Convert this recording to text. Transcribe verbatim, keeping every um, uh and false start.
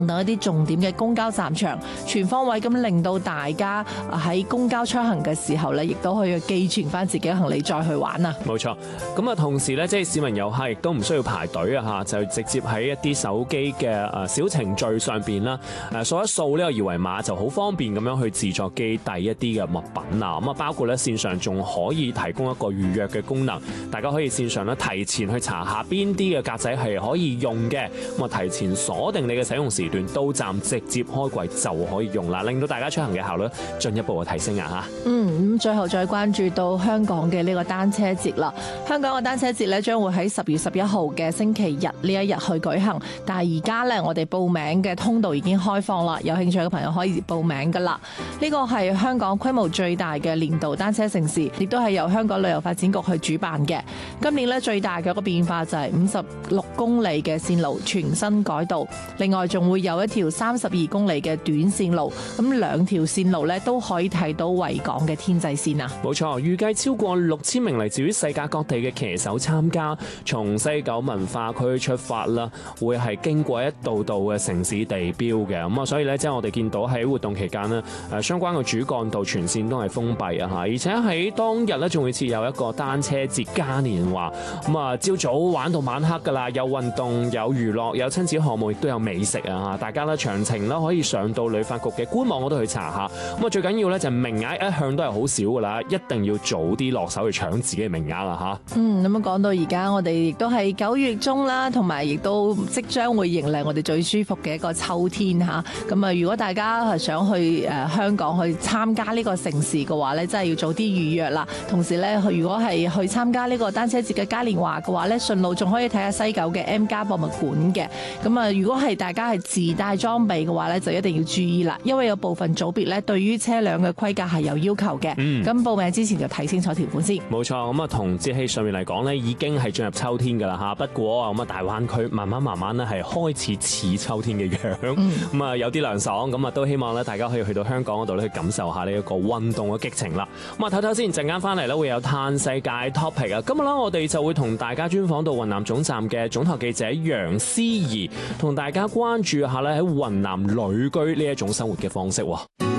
等一啲重點嘅公交站場，全方位咁令到大家喺公交出行嘅時候咧，亦都可以寄存翻自己嘅行李再去玩啊！ 冇錯，咁啊同時咧，即係市民遊客亦都唔需要排隊啊嚇，就直接喺一啲手機嘅誒小程序上邊啦，誒掃一掃呢個二維碼就好方便咁樣去自助寄遞一啲嘅物品啊！咁啊包括咧線上仲可以提供一個預約嘅功能，大家可以線上咧提前去查下邊啲嘅格仔係可以用嘅，咁啊提前鎖定你嘅使用時段，到站直接開櫃就可以用啦，令到大家出行嘅效率進一步嘅提升啊嚇！ 嗯，咁最後再關注到香港嘅呢個單車節啦。香港嘅單車節咧將會喺十月十一號嘅星期日呢一日去舉行，但係而家咧我哋報名嘅通道已經開放啦，有興趣嘅朋友可以報名噶啦。呢個係香港規模最大嘅年度單車盛事，亦都係由香港旅遊發展局去主辦嘅。今年咧最大嘅一個變化就係五十六公里嘅線路全新改道，另外仲會有一條三十二公里嘅短線路，咁兩條線路咧都可以睇到維港嘅天際線啊！ 冇錯，預計超過六千名嚟自於世界各地嘅騎手參加，從西九文化區出發啦，會係經過一道道嘅城市地標嘅，咁啊，所以咧即係我哋見到喺活動期間呢，誒相關嘅主幹道全線都係封閉啊嚇，而且喺當日咧仲會設有一個單車節嘉年華，咁啊朝早玩到晚黑㗎啦，有運動、有娛樂、有親子項目，亦都有美食啊嚇，大家咧詳情啦可以上到旅發局嘅官網嗰度去查下，咁啊最緊要咧就係名額一向都係好少㗎啦，一定要早啲落手去搶自己嘅名額啦嚇。 嗯，咁樣講到而家，我哋亦都係九月中啦，同埋亦都即將會迎嚟我哋最舒服嘅一個秋天嚇。咁啊，如果大家係想去誒香港去參加呢個盛事嘅話咧，真係要早啲預約啦。同時咧，如果係去參加呢個單車節嘅嘉年華嘅話咧，順路仲可以睇下西九嘅 M+ 博物館嘅。咁啊，如果係大家係自帶裝備嘅話咧，就一定要注意啦，因為有部分組別咧對於車輛嘅規格係有要求嘅。咁、嗯、報名之前就睇清楚條款先。冇錯， 咁啊同節氣上面嚟講咧，已經係進入秋天㗎啦嚇。不過咁啊，大灣區慢慢慢慢咧係開始似秋天嘅樣，咁啊、嗯、有啲涼爽，咁啊都希望咧大家可以去到香港嗰度咧去感受下呢一個運動嘅激情啦。咁啊睇睇先，陣間翻嚟咧會有嘆世界 topic 啊。今日咧我哋就會同大家專訪到雲南總站嘅總台記者楊思怡，同大家關注下咧喺雲南旅居呢一種生活嘅方式喎。